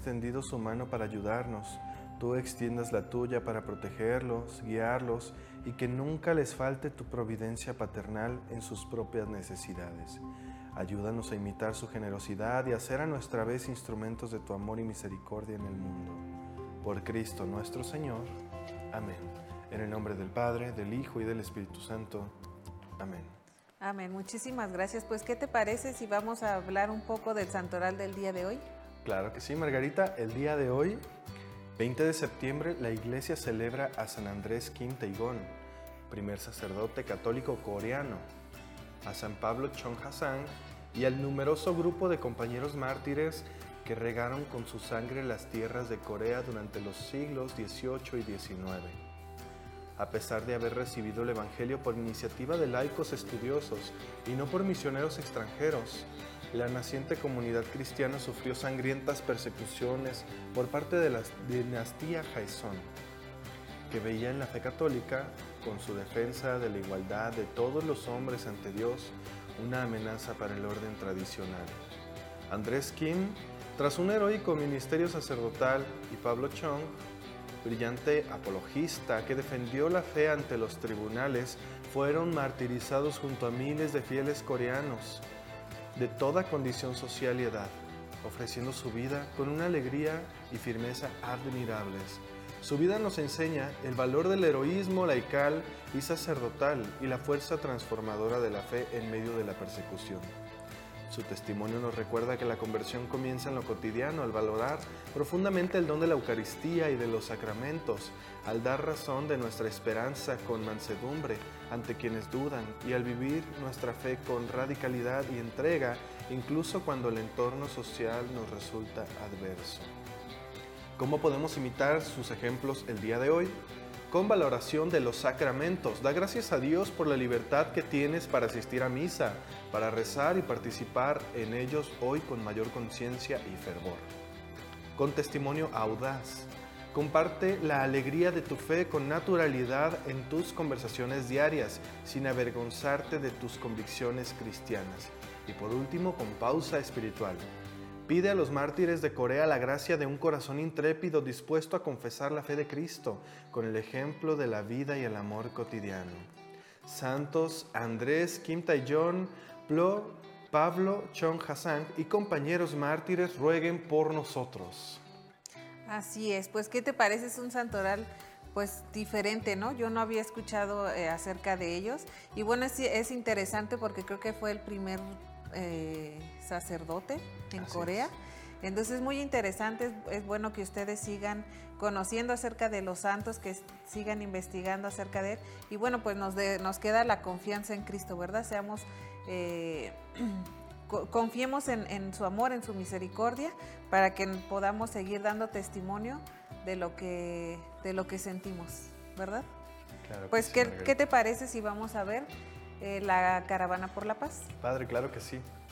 extendido su mano para ayudarnos, tú extiendas la tuya para protegerlos, guiarlos y que nunca les falte tu providencia paternal en sus propias necesidades. Ayúdanos a imitar su generosidad y a ser a nuestra vez instrumentos de tu amor y misericordia en el mundo. Por Cristo nuestro Señor. Amén. En el nombre del Padre, del Hijo y del Espíritu Santo. Amén. Amén. Muchísimas gracias. Pues, ¿qué te parece si vamos a hablar un poco del santoral del día de hoy? Claro que sí, Margarita. El día de hoy, 20 de septiembre, la Iglesia celebra a San Andrés Kim Taegong, primer sacerdote católico coreano, a San Pablo Chonghasang y al numeroso grupo de compañeros mártires que regaron con su sangre las tierras de Corea durante los siglos XVIII y XIX. A pesar de haber recibido el Evangelio por iniciativa de laicos estudiosos y no por misioneros extranjeros, la naciente comunidad cristiana sufrió sangrientas persecuciones por parte de la dinastía Joseon, que veía en la fe católica, con su defensa de la igualdad de todos los hombres ante Dios, una amenaza para el orden tradicional. Andrés Kim, tras un heroico ministerio sacerdotal, y Pablo Chung, brillante apologista que defendió la fe ante los tribunales, fueron martirizados junto a miles de fieles coreanos de toda condición social y edad, ofreciendo su vida con una alegría y firmeza admirables. Su vida nos enseña el valor del heroísmo laical y sacerdotal y la fuerza transformadora de la fe en medio de la persecución. Su testimonio nos recuerda que la conversión comienza en lo cotidiano, al valorar profundamente el don de la Eucaristía y de los sacramentos, al dar razón de nuestra esperanza con mansedumbre ante quienes dudan y al vivir nuestra fe con radicalidad y entrega, incluso cuando el entorno social nos resulta adverso. ¿Cómo podemos imitar sus ejemplos el día de hoy? Con valoración de los sacramentos. Da gracias a Dios por la libertad que tienes para asistir a misa, para rezar y participar en ellos hoy con mayor conciencia y fervor. Con testimonio audaz. Comparte la alegría de tu fe con naturalidad en tus conversaciones diarias, sin avergonzarte de tus convicciones cristianas. Y por último, con pausa espiritual. Pide a los mártires de Corea la gracia de un corazón intrépido dispuesto a confesar la fe de Cristo con el ejemplo de la vida y el amor cotidiano. Santos Andrés Kim Taegong, Pablo Chonghasang y compañeros mártires rueguen por nosotros. Así es, pues ¿qué te parece? Es un santoral pues diferente, ¿no? Yo no había escuchado acerca de ellos y bueno, es interesante porque creo que fue el primer sacerdote en Corea. Entonces es muy interesante, es bueno que ustedes sigan conociendo acerca de los santos, que sigan investigando acerca de él y bueno, pues nos queda la confianza en Cristo, ¿verdad? Confiemos en su amor, en su misericordia, para que podamos seguir dando testimonio de lo que sentimos, ¿verdad? Claro pues, sí, ¿qué te parece si vamos a ver la Caravana por la Paz? Padre, claro que sí.